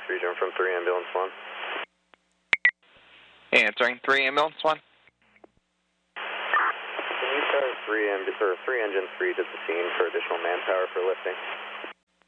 region from 3 ambulance 1. Answering 3 ambulance 1. Can you start 3 engine 3 to the scene for additional manpower for lifting?